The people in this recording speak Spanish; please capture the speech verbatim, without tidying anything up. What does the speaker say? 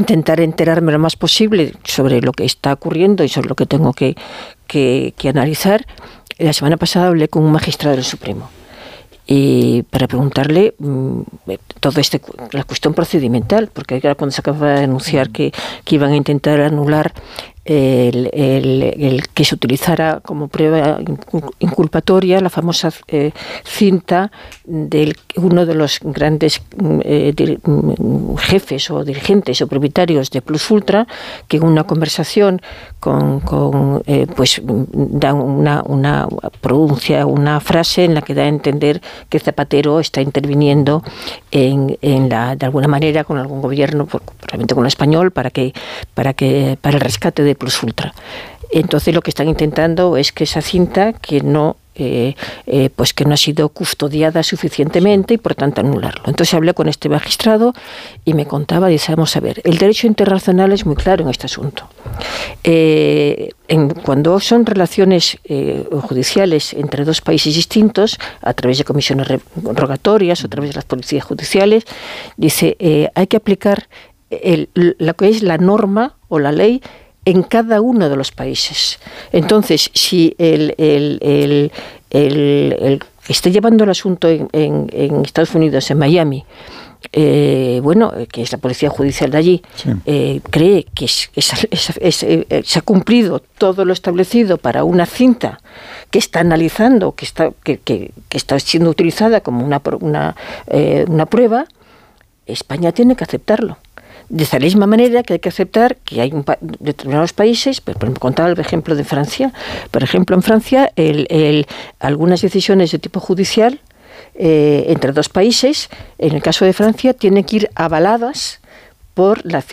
intentar enterarme lo más posible sobre lo que está ocurriendo y sobre lo que tengo que, que, que analizar. La semana pasada hablé con un magistrado del Supremo y para preguntarle mmm, todo este la cuestión procedimental, porque ahora cuando se acaba de anunciar que, que iban a intentar anular el, el, el que se utilizara como prueba inculpatoria la famosa eh, cinta de uno de los grandes eh, de, jefes o dirigentes o propietarios de Plus Ultra, que en una conversación con, con eh, pues da una, una pronuncia una frase en la que da a entender que Zapatero está interviniendo en, en la, de alguna manera con algún gobierno, probablemente con el español, para que para que para el rescate de Plus Ultra. Entonces lo que están intentando es que esa cinta que no eh, eh, pues que no ha sido custodiada suficientemente y por tanto anularlo. Entonces hablé con este magistrado y me contaba, dice, vamos a ver, el derecho internacional es muy claro en este asunto. Eh, en, cuando son relaciones eh, judiciales entre dos países distintos, a través de comisiones rogatorias o a través de las policías judiciales, dice, eh, hay que aplicar el, lo que es la norma o la ley en cada uno de los países. Entonces, si el, el, el, el, el que esté llevando el asunto en, en, en Estados Unidos, en Miami, eh, bueno, que es la policía judicial de allí, sí. eh, cree que es, es, es, es, eh, se ha cumplido todo lo establecido para una cinta que está analizando, que está, que, que, que está siendo utilizada como una, una, eh, una prueba, España tiene que aceptarlo. De esa misma manera que hay que aceptar que hay un pa- determinados países, por ejemplo, contaba el ejemplo de Francia, por ejemplo, en Francia, el, el, algunas decisiones de tipo judicial eh, entre dos países, en el caso de Francia, tienen que ir avaladas por la